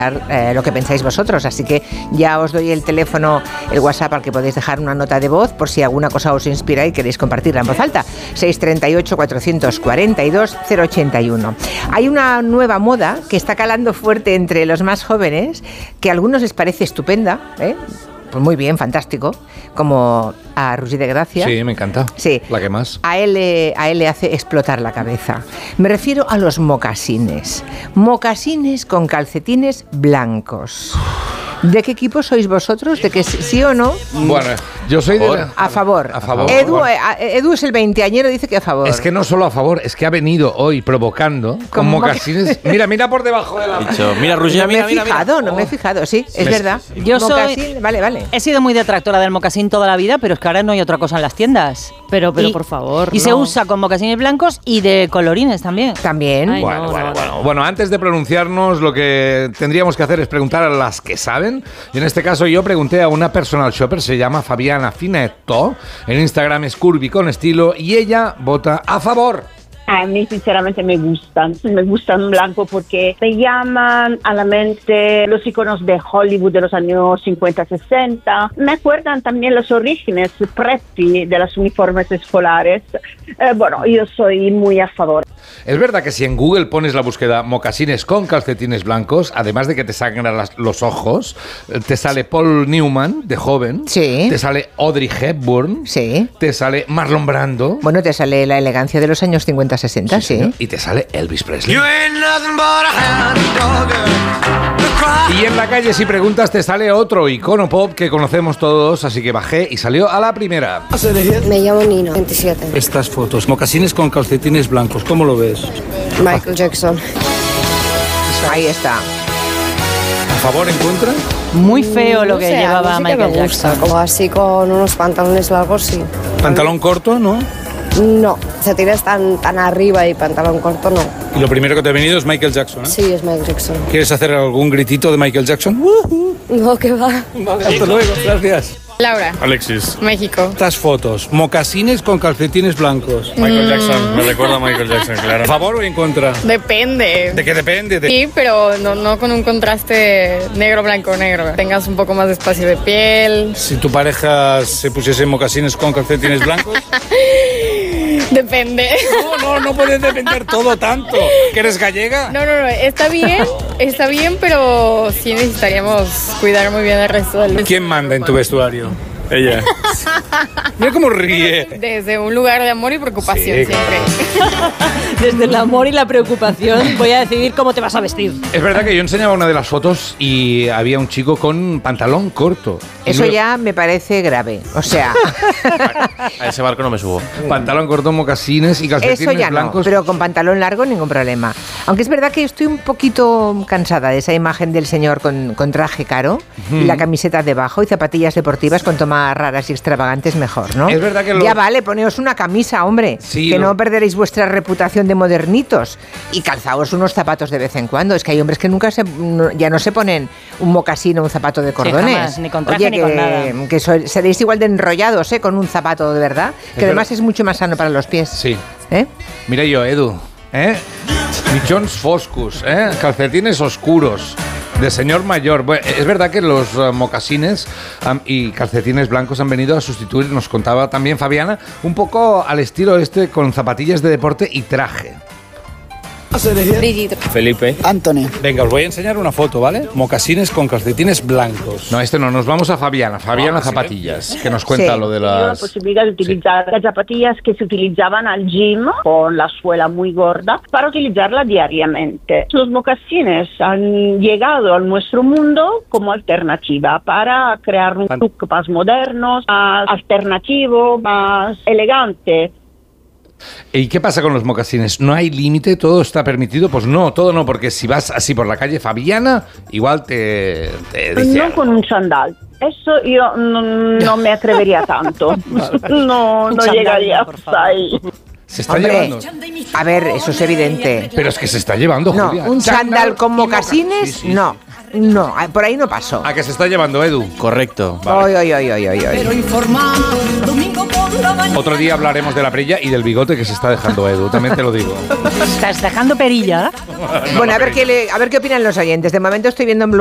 lo que pensáis vosotros, así que ya os doy el teléfono, el WhatsApp al que podéis dejar una nota de voz por si alguna cosa os inspira y queréis compartirla en voz alta. 638 442 081. Hay una nueva moda que está calando fuerte entre los más jóvenes, que a algunos les parece estupenda, pues muy bien, fantástico, como a Roger de Gracia. Sí, me encanta. Sí. La que más. A él le hace explotar la cabeza. Me refiero a los mocasines. Mocasines con calcetines blancos. ¿De qué equipo sois vosotros? ¿De que sí o no? Bueno, yo soy a favor. A favor. Edu es el veinteañero, dice que a favor. Es que no solo a favor, es que ha venido hoy provocando con mocasines. Mira por debajo de la... Mira, Roger, no me he fijado, sí, es verdad. Yo Vale. He sido muy detractora del mocasín toda la vida, pero es que ahora no hay otra cosa en las tiendas. Pero por favor. Y se usa con mocasines blancos y de colorines también. También. Ay, Bueno, antes de pronunciarnos, lo que tendríamos que hacer es preguntar a las que saben. Y en este caso yo pregunté a una personal shopper, se llama Fabiana Finetto. En Instagram es curvy con estilo y ella vota a favor. A mí sinceramente me gustan blanco porque me llaman a la mente los iconos de Hollywood de los años 50-60, me acuerdan también los orígenes preppy de los uniformes escolares. Bueno, yo soy muy a favor. Es verdad que si en Google pones la búsqueda mocasines con calcetines blancos, además de que te sangran los ojos, te sale Paul Newman, de joven, sí. Te sale Audrey Hepburn, sí. Te sale Marlon Brando. Bueno, te sale la elegancia de los años 50-60, sí. Y te sale Elvis Presley. Y en la calle, si preguntas, te sale otro icono pop que conocemos todos, así que bajé y salió a la primera. Me llamo Nino, 27. Estas fotos, mocasines con calcetines blancos, ¿cómo lo ves? Michael Jackson. Ahí está. ¿A favor, en contra? Muy feo lo que llevaba Michael Jackson. Como así con unos pantalones largos, sí. ¿Pantalón corto, no? No, calcetines tan arriba y pantalón corto, no. Y lo primero que te ha venido es Michael Jackson, ¿eh? Sí, es Michael Jackson. ¿Quieres hacer algún gritito de Michael Jackson? No, que va. Vale, hasta luego, gracias. Laura. Alexis. México. Estas fotos, mocasines con calcetines blancos. Michael Jackson, me recuerda a Michael Jackson, claro. ¿A favor o en contra? Depende. ¿De qué depende? Sí, pero no con un contraste negro-blanco-negro. Tengas un poco más de espacio de piel. Si tu pareja se pusiese mocasines con calcetines blancos. Depende. No puede depender todo tanto. ¿Que eres gallega? No, está bien, pero sí necesitaríamos cuidar muy bien el resto del vestuario. ¿Quién manda en tu vestuario? Ella. Mira cómo ríe. Desde un lugar de amor y preocupación, sí, siempre. Desde el amor y la preocupación voy a decidir cómo te vas a vestir. Es verdad que yo enseñaba una de las fotos y había un chico con pantalón corto. Eso ya me parece grave. O sea... A ese barco no me subo. Pantalón corto, mocasines y calcetines eso ya blancos. No, pero con pantalón largo ningún problema. Aunque es verdad que estoy un poquito cansada de esa imagen del señor con traje caro, y la camiseta debajo y zapatillas deportivas con tomas raras y extravagantes, mejor, ¿no? Es verdad que ya vale, poneos una camisa, hombre, sí, que no perderéis vuestra reputación de modernitos, y calzaos unos zapatos de vez en cuando. Es que hay hombres que ya no se ponen un mocasín o un zapato de cordones. Sí, jamás, ni con traje ni con nada. Que seréis igual de enrollados, con un zapato de verdad, que además es mucho más sano para los pies. Sí. Mira yo, Edu, Mitjons foscos, calcetines oscuros. De señor mayor. Bueno, es verdad que los mocasines y calcetines blancos han venido a sustituir, nos contaba también Fabiana, un poco al estilo con zapatillas de deporte y traje. Brigitte. Felipe. Anthony. Venga, os voy a enseñar una foto, ¿vale? Mocasines con calcetines blancos. No, no, nos vamos a Fabiana Zapatillas, que nos cuenta lo de las... La posibilidad de utilizar las zapatillas que se utilizaban al gym con la suela muy gorda para utilizarla diariamente. Los mocasines han llegado a nuestro mundo como alternativa para crear un look más moderno, más alternativo, más elegante. ¿Y qué pasa con los mocasines? ¿No hay límite? ¿Todo está permitido? Pues no, todo no, porque si vas así por la calle Fabiana, igual te dice... No con un chándal. Eso yo no me atrevería tanto. No llegaría hasta ahí. Se está llevando. A ver, eso es evidente. Pero es que se está llevando, no, Julia. Un chándal con mocasines, sí. No, por ahí no pasó. ¿A que se está llevando, Edu? Correcto. Vale. Oy. Pero informar, domingo por Otro día hablaremos de la perilla y del bigote que se está dejando Edu, también te lo digo. ¿Estás dejando perilla? Bueno, a ver qué opinan los oyentes. De momento estoy viendo en